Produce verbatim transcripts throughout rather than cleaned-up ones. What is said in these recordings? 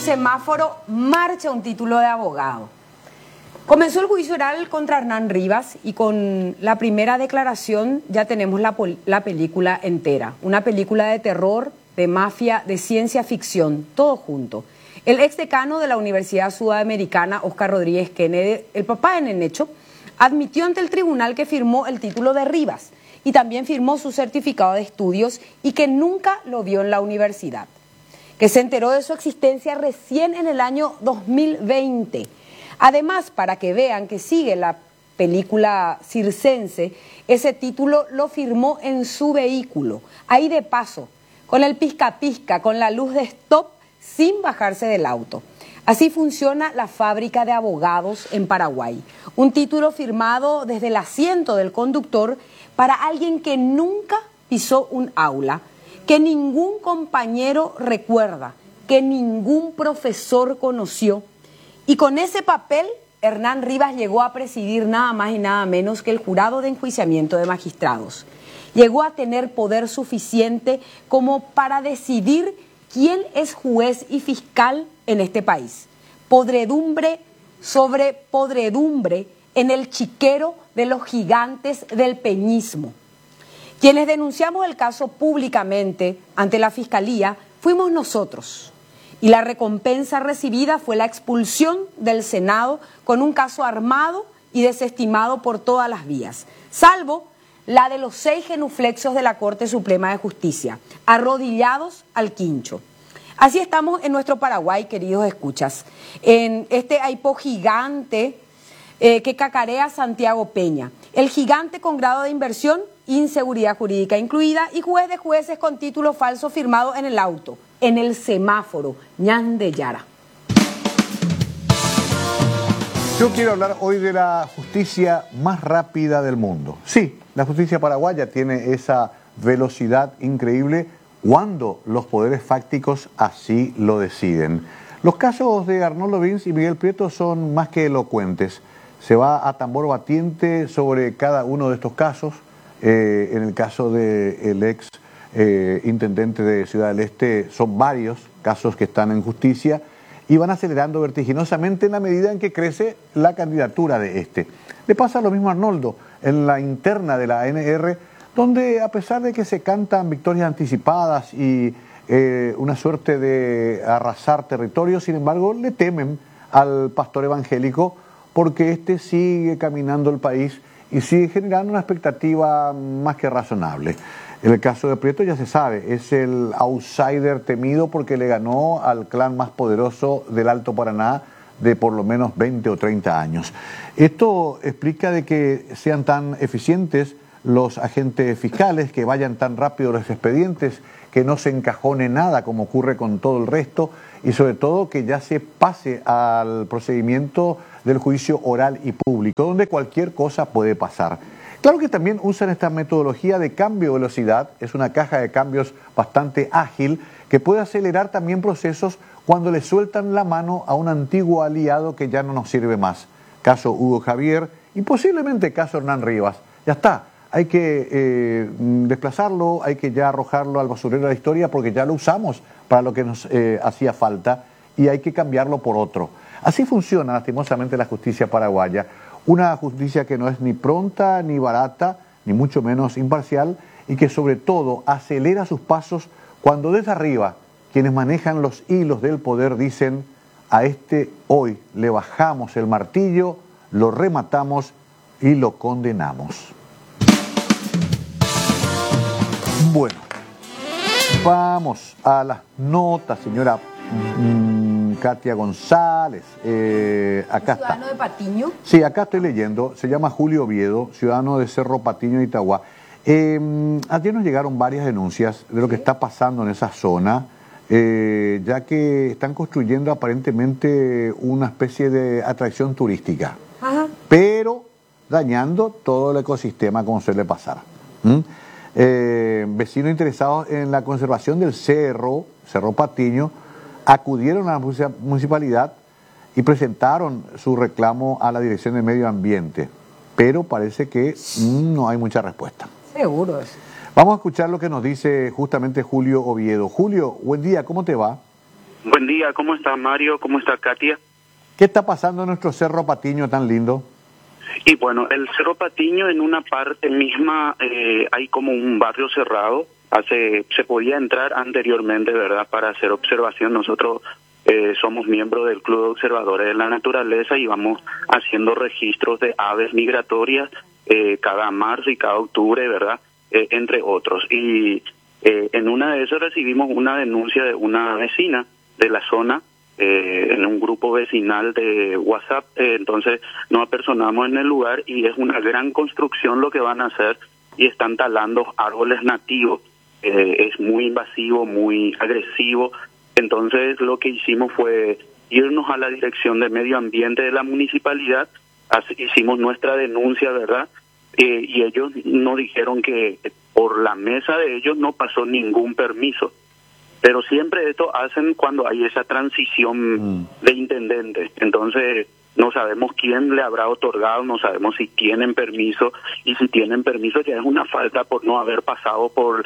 semáforo marcha un título de abogado. Comenzó el juicio oral contra Hernán Rivas y con la primera declaración ya tenemos la, la película entera. Una película de terror, de mafia, de ciencia ficción, todo junto. El ex decano de la Universidad Sudamericana, Oscar Rodríguez Kennedy, el papá en el hecho, admitió ante el tribunal que firmó el título de Rivas y también firmó su certificado de estudios y que nunca lo vio en la universidad, que se enteró de su existencia recién en el año dos mil veinte. Además, para que vean que sigue la película circense, ese título lo firmó en su vehículo, ahí de paso, con el pisca-pisca, con la luz de stop, sin bajarse del auto. Así funciona la fábrica de abogados en Paraguay. Un título firmado desde el asiento del conductor para alguien que nunca pisó un aula, que ningún compañero recuerda, que ningún profesor conoció. Y con ese papel, Hernán Rivas llegó a presidir nada más y nada menos que el jurado de enjuiciamiento de magistrados. Llegó a tener poder suficiente como para decidir quién es juez y fiscal en este país. Podredumbre sobre podredumbre en el chiquero de los gigantes del peñismo. Quienes denunciamos el caso públicamente ante la Fiscalía fuimos nosotros. Y la recompensa recibida fue la expulsión del Senado con un caso armado y desestimado por todas las vías, salvo la de los seis genuflexos de la Corte Suprema de Justicia, arrodillados al quincho. Así estamos en nuestro Paraguay, queridos escuchas, en este aipo gigante eh, que cacarea Santiago Peña, el gigante con grado de inversión, inseguridad jurídica incluida y juez de jueces con título falso firmado en el auto, en el semáforo, Ñan de Yara. Yo quiero hablar hoy de la justicia más rápida del mundo. Sí, la justicia paraguaya tiene esa velocidad increíble cuando los poderes fácticos así lo deciden. Los casos de Arnoldo Vins y Miguel Prieto son más que elocuentes. Se va a tambor batiente sobre cada uno de estos casos. Eh, en el caso del ex eh, intendente de Ciudad del Este son varios casos que están en justicia y van acelerando vertiginosamente en la medida en que crece la candidatura de este. Le pasa lo mismo a Arnoldo en la interna de la A N R, donde a pesar de que se cantan victorias anticipadas y eh, una suerte de arrasar territorio, sin embargo le temen al pastor evangélico porque este sigue caminando el país y sigue generando una expectativa más que razonable. En el caso de Prieto ya se sabe, es el outsider temido porque le ganó al clan más poderoso del Alto Paraná de por lo menos veinte o treinta años. Esto explica de que sean tan eficientes los agentes fiscales, que vayan tan rápido los expedientes, que no se encajone nada como ocurre con todo el resto y sobre todo que ya se pase al procedimiento del juicio oral y público, donde cualquier cosa puede pasar. Claro que también usan esta metodología de cambio de velocidad, es una caja de cambios bastante ágil que puede acelerar también procesos cuando le sueltan la mano a un antiguo aliado que ya no nos sirve más. Caso Hugo Javier y posiblemente caso Hernán Rivas. Ya está, hay que eh, desplazarlo, hay que ya arrojarlo al basurero de la historia porque ya lo usamos para lo que nos eh, hacía falta y hay que cambiarlo por otro. Así funciona lastimosamente la justicia paraguaya, una justicia que no es ni pronta ni barata, ni mucho menos imparcial, y que sobre todo acelera sus pasos cuando desde arriba quienes manejan los hilos del poder dicen: a este hoy le bajamos el martillo, lo rematamos y lo condenamos. Bueno, vamos a las notas, señora mmm, Katia González. Eh, acá está. ¿Ciudadano de Patiño? Sí, acá estoy leyendo. Se llama Julio Oviedo, ciudadano de Cerro Patiño, Itagua. Eh, ayer nos llegaron varias denuncias de lo que está pasando en esa zona, eh, ya que están construyendo aparentemente una especie de atracción turística, Ajá. pero dañando todo el ecosistema como suele pasar. ¿Mm? Eh, vecinos interesados en la conservación del cerro, Cerro Patiño, acudieron a la municipalidad y presentaron su reclamo a la Dirección de Medio Ambiente, pero parece que mm, no hay mucha respuesta. Seguro es. Vamos a escuchar lo que nos dice justamente Julio Oviedo. Julio, buen día, ¿cómo te va? Buen día, ¿cómo está Mario? ¿Cómo está Katia? ¿Qué está pasando en nuestro Cerro Patiño tan lindo? Y bueno, el Cerro Patiño en una parte misma eh, hay como un barrio cerrado. Hace se podía entrar anteriormente, ¿verdad? Para hacer observación. Nosotros eh, somos miembros del Club de Observadores de la Naturaleza y vamos haciendo registros de aves migratorias eh, cada marzo y cada octubre, ¿verdad? Eh, entre otros. Y eh, en una de esas recibimos una denuncia de una vecina de la zona, eh, en un grupo vecinal de WhatsApp. Eh, entonces nos apersonamos en el lugar y es una gran construcción lo que van a hacer y están talando árboles nativos. Eh, es muy invasivo, muy agresivo. Entonces lo que hicimos fue irnos a la Dirección de Medio Ambiente de la municipalidad, así, hicimos nuestra denuncia, ¿verdad? Eh, y ellos nos dijeron que por la mesa de ellos no pasó ningún permiso. Pero siempre esto hacen cuando hay esa transición mm. de intendente. Entonces no sabemos quién le habrá otorgado, no sabemos si tienen permiso, y si tienen permiso ya es una falta por no haber pasado por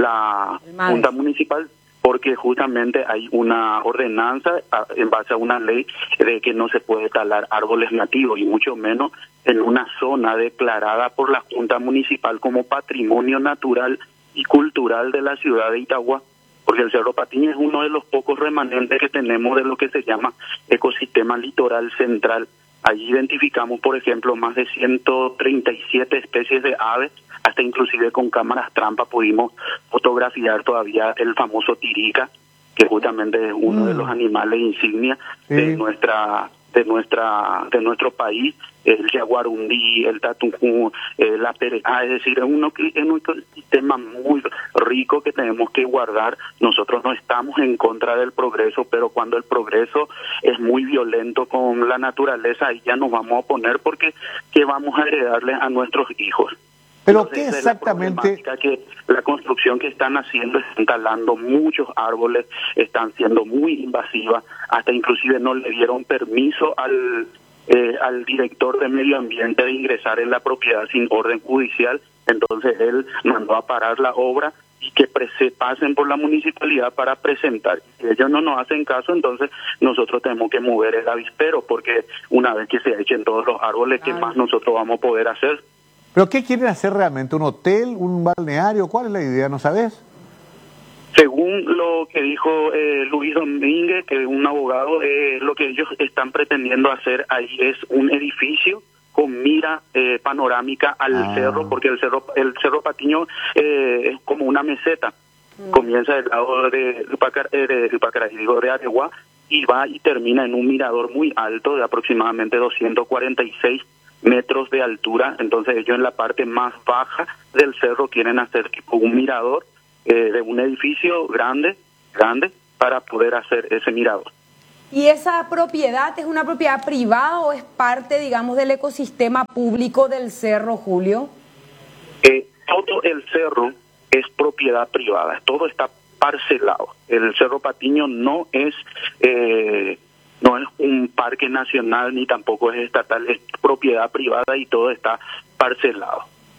la Junta Municipal, porque justamente hay una ordenanza a, en base a una ley de que no se puede talar árboles nativos, y mucho menos en una zona declarada por la Junta Municipal como Patrimonio Natural y Cultural de la ciudad de Itagua. Porque el Cerro Patiño es uno de los pocos remanentes que tenemos de lo que se llama ecosistema litoral central. Allí identificamos, por ejemplo, más de ciento treinta y siete especies de aves, hasta inclusive con cámaras trampa pudimos fotografiar todavía el famoso tirica, que justamente es uno mm. de los animales insignia sí. de nuestra de nuestra de nuestro país, el jaguarundí, el tatunjú, eh, la pereja, es decir, es un, es un ecosistema muy rico que tenemos que guardar. Nosotros no estamos en contra del progreso, pero cuando el progreso es muy violento con la naturaleza, ahí ya nos vamos a oponer, porque ¿qué vamos a heredarles a nuestros hijos? Pero Entonces, ¿qué exactamente? La, que la construcción que están haciendo, están talando muchos árboles, están siendo muy invasivas, hasta inclusive no le dieron permiso al eh, al director de Medio Ambiente de ingresar en la propiedad sin orden judicial. Entonces él mandó a parar la obra y que se pasen por la municipalidad para presentar. Si ellos no nos hacen caso, entonces nosotros tenemos que mover el avispero, porque una vez que se echen todos los árboles, ¿qué más nosotros vamos a poder hacer? ¿Pero qué quieren hacer realmente? ¿Un hotel? ¿Un balneario? ¿Cuál es la idea? ¿No sabes? Según lo que dijo eh, Luis Domínguez, que es un abogado, eh, lo que ellos están pretendiendo hacer ahí es un edificio con mira eh, panorámica al ah. cerro, porque el cerro el cerro Patiño eh, es como una meseta. Mm. Comienza del lado de Upacaraí, digo, de Areguá, y va y termina en un mirador muy alto de aproximadamente doscientos cuarenta y seis metros de altura. Entonces ellos en la parte más baja del cerro quieren hacer tipo un mirador eh, de un edificio grande, grande, para poder hacer ese mirador. ¿Y esa propiedad es una propiedad privada o es parte, digamos, del ecosistema público del cerro, Julio? Eh, todo el cerro es propiedad privada, todo está parcelado. El Cerro Patiño no es eh, no es un parque nacional ni tampoco es estatal, es propiedad privada y todo está parcelado.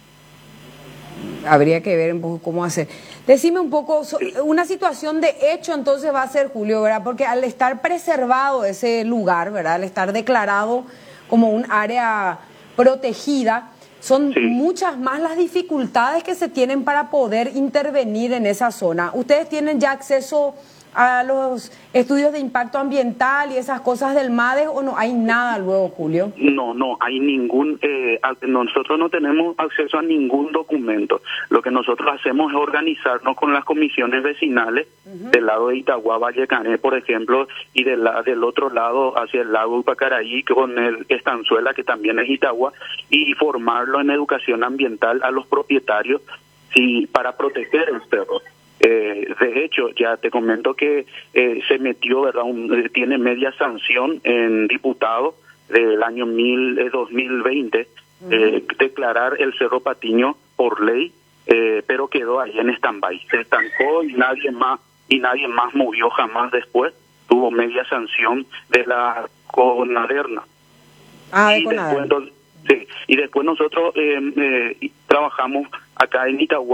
Habría que ver un poco cómo hacer. Decime un poco, una situación de hecho entonces va a ser, Julio, ¿verdad? Porque al estar preservado ese lugar, ¿verdad? Al estar declarado como un área protegida, son sí. muchas más las dificultades que se tienen para poder intervenir en esa zona. ¿Ustedes tienen ya acceso a los estudios de impacto ambiental y esas cosas del MADES o no hay nada luego, Julio? No, no hay ningún, eh, nosotros no tenemos acceso a ningún documento. Lo que nosotros hacemos es organizarnos con las comisiones vecinales uh-huh. del lado de Itagua, Vallecané, por ejemplo, y de la, del otro lado hacia el lago Upacaraí con el Estanzuela, que también es Itagua, y formarlo en educación ambiental a los propietarios sí, para proteger el cerro. Eh, de hecho, ya te comento que eh, se metió, ¿verdad? Un, tiene media sanción en diputado del año mil, eh, dos mil veinte, uh-huh. eh, declarar el Cerro Patiño por ley, eh, pero quedó ahí en stand-by. Se estancó y nadie más y nadie más movió jamás después. Tuvo media sanción de la Conaderna. Ah, y, de después, entonces, sí, y después nosotros eh, eh, trabajamos acá en Itagua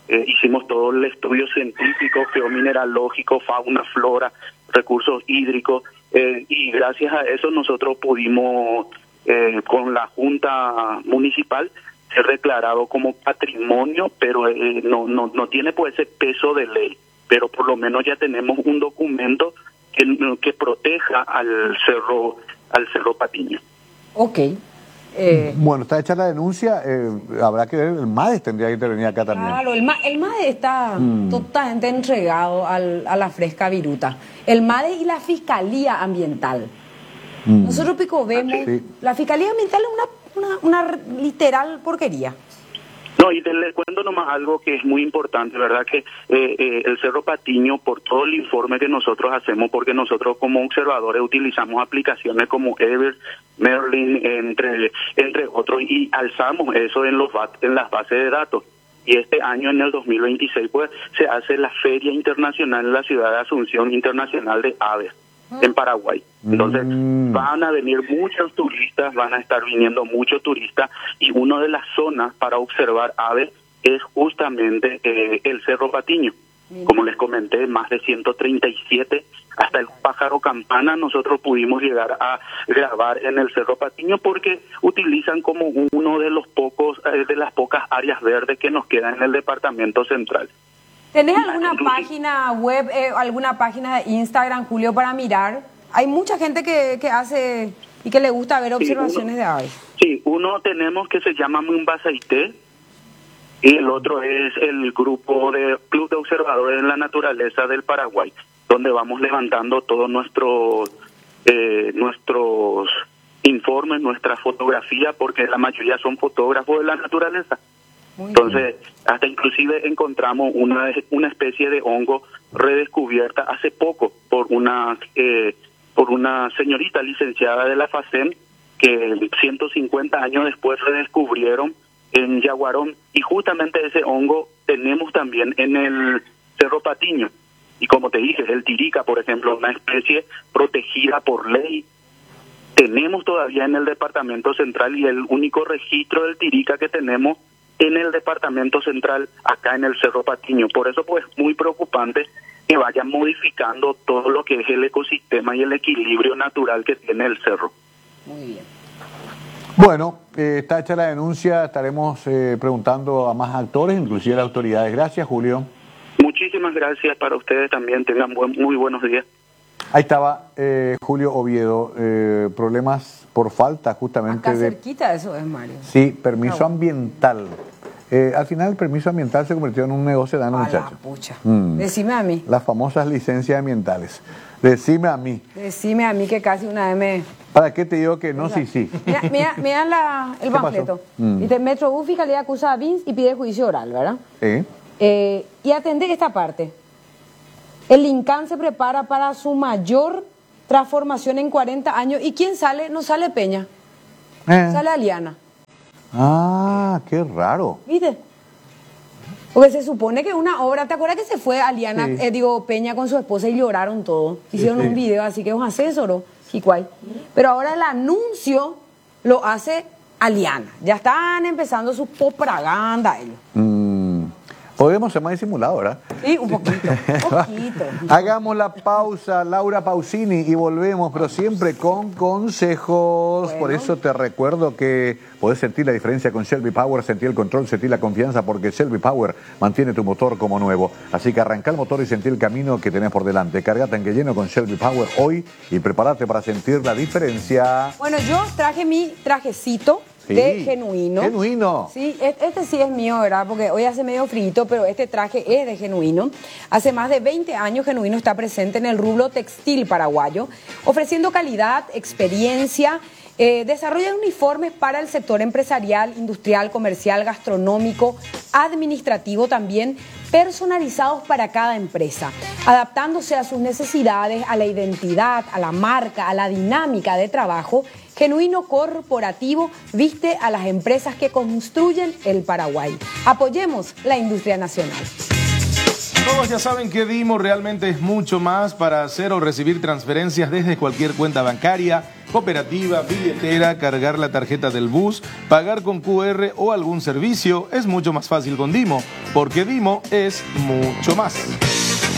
eh, hicimos todo el estudio científico, geomineralógico, fauna, flora, recursos hídricos, eh, y gracias a eso nosotros pudimos, eh, con la Junta Municipal, ser declarado como patrimonio, pero eh, no, no, no tiene pues ese peso de ley, pero por lo menos ya tenemos un documento que, que proteja al cerro, al Cerro Patiño. Ok. Eh, bueno, está hecha la denuncia, eh, habrá que ver, el MADES tendría que intervenir acá también. Claro, el, Ma, el MADES está mm. totalmente entregado al, a la fresca viruta. El MADES y la Fiscalía Ambiental. Mm. Nosotros Pico vemos, sí. La Fiscalía Ambiental es una, una, una literal porquería. No, y les cuento nomás algo que es muy importante, ¿verdad? Que eh, eh, el Cerro Patiño, por todo el informe que nosotros hacemos, porque nosotros como observadores utilizamos aplicaciones como Ever, Merlin, entre entre otros, y alzamos eso en los en las bases de datos. Y este año, en el dos mil veintiséis, pues se hace la Feria Internacional en la ciudad de Asunción Internacional de Aves, en Paraguay. Entonces mm. van a venir muchos turistas, van a estar viniendo muchos turistas, y una de las zonas para observar aves es justamente eh, el Cerro Patiño. Mm. Como les comenté, más de ciento treinta y siete, hasta el pájaro campana nosotros pudimos llegar a grabar en el Cerro Patiño, porque utilizan como uno de los pocos, eh, de las pocas áreas verdes que nos quedan en el departamento central. ¿Tenés alguna página web, eh, alguna página de Instagram, Julio, para mirar? Hay mucha gente que, que hace y que le gusta ver observaciones sí, uno, de aves. Sí, uno tenemos que se llama Mumbasaité, y el otro es el grupo de Club de Observadores de la Naturaleza del Paraguay, donde vamos levantando todos nuestros eh, nuestros informes, nuestra fotografía, porque la mayoría son fotógrafos de la naturaleza. Muy Entonces, bien. Hasta inclusive encontramos una una especie de hongo redescubierta hace poco por una eh, por una señorita licenciada de la FACEM, que ciento cincuenta años después redescubrieron en Yaguarón, y justamente ese hongo tenemos también en el Cerro Patiño. Y como te dije, el tirica, por ejemplo, una especie protegida por ley, tenemos todavía en el departamento central, y el único registro del tirica que tenemos en el departamento central, acá en el Cerro Patiño. Por eso, pues, muy preocupante que vayan modificando todo lo que es el ecosistema y el equilibrio natural que tiene el cerro. Muy bien. Bueno, eh, está hecha la denuncia, estaremos eh, preguntando a más actores, inclusive a las autoridades. Gracias, Julio. Muchísimas gracias para ustedes también, tengan buen, muy buenos días. Ahí estaba eh, Julio Oviedo, eh, problemas por falta justamente acá de... cerquita de eso es, Mario. Sí, permiso no. ambiental. Eh, al final el permiso ambiental se convirtió en un negocio de los muchachos. Pucha. Mm. Decime a mí. Las famosas licencias ambientales. Decime a mí. Decime a mí que casi una vez me... ¿Para qué te digo que no? Sí, sí. Mira, mira, mira la, el panfleto. Mm. Dice, Metrobús Fiscalía acusa a Vince y pide juicio oral, ¿verdad? Sí. Eh, y atender esta parte. El INCAN se prepara para su mayor transformación en cuarenta años. ¿Y quién sale? No sale Peña. Eh. Sale Aliana. Ah, qué raro. ¿Viste? Porque se supone que una obra, ¿te acuerdas que se fue Aliana, sí. eh, digo, Peña con su esposa y lloraron todo? Hicieron sí. un video, así que es un asesor, Jicuay. Pero ahora el anuncio lo hace Aliana. Ya están empezando su propaganda ellos. Mm. Podemos ser más disimulados, ¿verdad? Sí, un poquito, un poquito. Hagamos la pausa, Laura Pausini, y volvemos, pero siempre con consejos. Bueno. Por eso te recuerdo que podés sentir la diferencia con Shelby Power, sentir el control, sentir la confianza, porque Shelby Power mantiene tu motor como nuevo. Así que arranca el motor y sentí el camino que tenés por delante. Carga tanque lleno con Shelby Power hoy y prepárate para sentir la diferencia. Bueno, yo traje mi trajecito. Sí, de genuino. Genuino. Sí, este sí es mío, ¿verdad? Porque hoy hace medio frito, pero este traje es de genuino. Hace más de veinte años Genuino está presente en el rubro textil paraguayo, ofreciendo calidad, experiencia, eh, desarrolla uniformes para el sector empresarial, industrial, comercial, gastronómico, administrativo también, personalizados para cada empresa, adaptándose a sus necesidades, a la identidad, a la marca, a la dinámica de trabajo. Genuino Corporativo viste a las empresas que construyen el Paraguay. Apoyemos la industria nacional. Todos ya saben que Dimo realmente es mucho más para hacer o recibir transferencias desde cualquier cuenta bancaria, cooperativa, billetera, cargar la tarjeta del bus, pagar con Q R o algún servicio. Es mucho más fácil con Dimo, porque Dimo es mucho más.